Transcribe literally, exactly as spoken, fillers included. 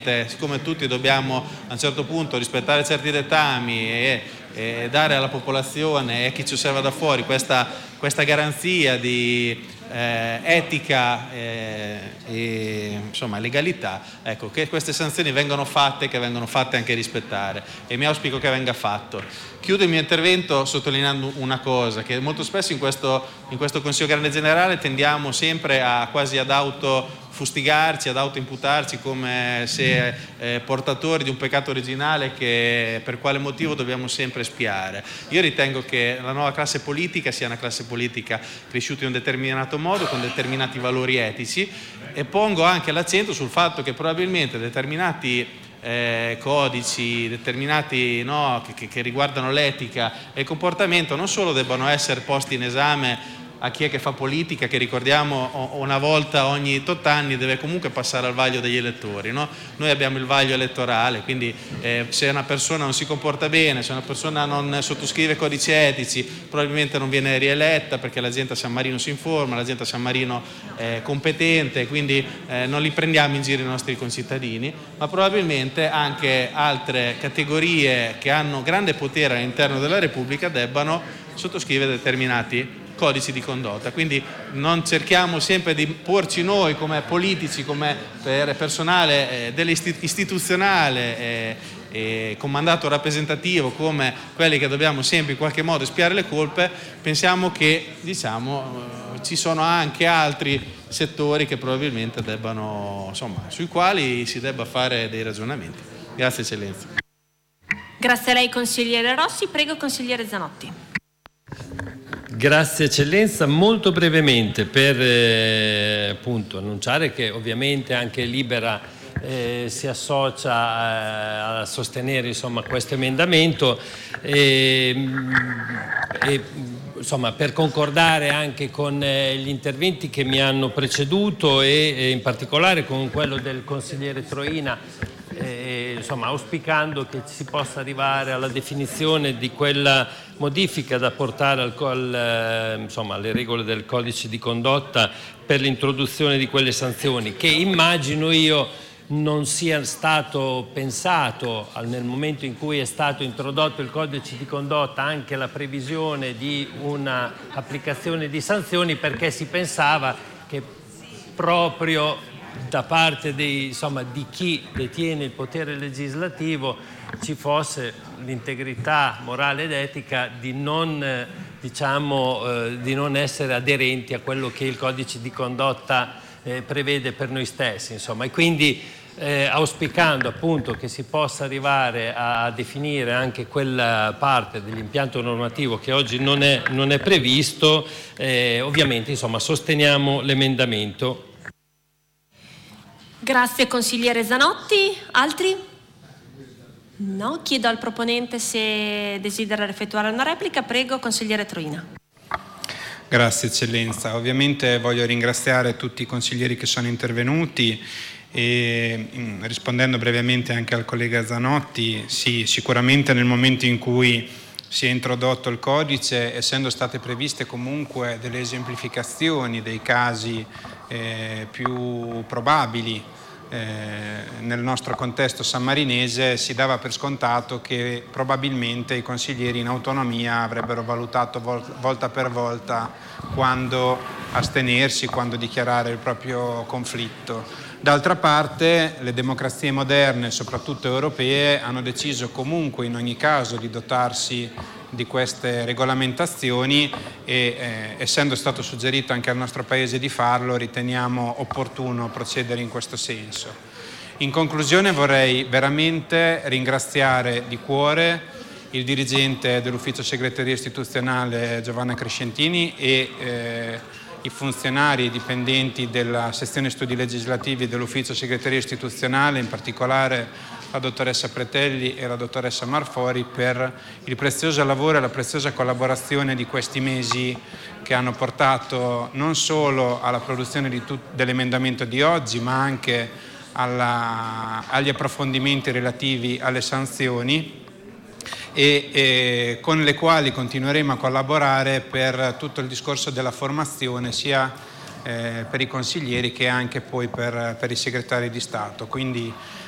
Siccome tutti dobbiamo a un certo punto rispettare certi dettami e, e dare alla popolazione e a chi ci osserva da fuori questa, questa garanzia di eh, etica eh, e insomma, legalità, ecco, che queste sanzioni vengano fatte, che vengano fatte anche rispettare, e mi auspico che venga fatto. Chiudo il mio intervento sottolineando una cosa, che molto spesso in questo, in questo Consiglio Grande Generale tendiamo sempre a quasi ad auto fustigarci, ad autoimputarci come se eh, portatori di un peccato originale che per quale motivo dobbiamo sempre espiare. Io ritengo che la nuova classe politica sia una classe politica cresciuta in un determinato modo, con determinati valori etici, e pongo anche l'accento sul fatto che probabilmente determinati eh, codici, determinati no, che, che riguardano l'etica e il comportamento non solo debbano essere posti in esame a chi è che fa politica, che ricordiamo una volta ogni tot anni deve comunque passare al vaglio degli elettori, no? Noi abbiamo il vaglio elettorale, quindi eh, se una persona non si comporta bene, se una persona non sottoscrive codici etici, probabilmente non viene rieletta, perché la gente a San Marino si informa, la gente a San Marino è competente, quindi eh, non li prendiamo in giro i nostri concittadini, ma probabilmente anche altre categorie che hanno grande potere all'interno della Repubblica debbano sottoscrivere determinati codici di condotta. Quindi non cerchiamo sempre di porci noi come politici, come per personale eh, dell'istituzionale eh, eh, con mandato rappresentativo, come quelli che dobbiamo sempre in qualche modo espiare le colpe. Pensiamo che diciamo, eh, ci sono anche altri settori che probabilmente debbano, insomma, sui quali si debba fare dei ragionamenti. Grazie Eccellenza. Grazie a lei consigliere Rossi, prego consigliere Zanotti. Grazie Eccellenza, molto brevemente per eh, appunto annunciare che ovviamente anche Libera eh, si associa eh, a sostenere insomma, questo emendamento e, e insomma, per concordare anche con eh, gli interventi che mi hanno preceduto e, e in particolare con quello del consigliere Troina, Eh, insomma, auspicando che si possa arrivare alla definizione di quella modifica da portare al, al, eh, insomma, alle regole del codice di condotta per l'introduzione di quelle sanzioni, che immagino io non sia stato pensato nel momento in cui è stato introdotto il codice di condotta anche la previsione di una applicazione di sanzioni, perché si pensava che proprio da parte dei, insomma, di chi detiene il potere legislativo ci fosse l'integrità morale ed etica di non, eh, diciamo, eh, di non essere aderenti a quello che il codice di condotta eh, prevede per noi stessi, insomma. E quindi eh, auspicando appunto che si possa arrivare a, a definire anche quella parte dell'impianto normativo che oggi non è, non è previsto, eh, ovviamente insomma, sosteniamo l'emendamento. Grazie consigliere Zanotti. Altri? No, chiedo al proponente se desidera effettuare una replica. Prego consigliere Troina. Grazie Eccellenza. Ovviamente voglio ringraziare tutti i consiglieri che sono intervenuti e rispondendo brevemente anche al collega Zanotti, sì, sicuramente nel momento in cui si è introdotto il codice, essendo state previste comunque delle esemplificazioni dei casi eh, più probabili eh, nel nostro contesto sammarinese, si dava per scontato che probabilmente i consiglieri in autonomia avrebbero valutato vol- volta per volta quando astenersi, quando dichiarare il proprio conflitto. D'altra parte le democrazie moderne, soprattutto europee, hanno deciso comunque in ogni caso di dotarsi di queste regolamentazioni e eh, essendo stato suggerito anche al nostro Paese di farlo, riteniamo opportuno procedere in questo senso. In conclusione vorrei veramente ringraziare di cuore il dirigente dell'Ufficio Segreteria Istituzionale Giovanna Crescentini e eh, i funzionari e i dipendenti della sezione studi legislativi dell'Ufficio Segreteria Istituzionale, in particolare la dottoressa Pretelli e la dottoressa Marfori, per il prezioso lavoro e la preziosa collaborazione di questi mesi che hanno portato non solo alla produzione di tut- dell'emendamento di oggi, ma anche alla, agli approfondimenti relativi alle sanzioni e, e con le quali continueremo a collaborare per tutto il discorso della formazione sia eh, per i consiglieri che anche poi per, per i segretari di Stato. Quindi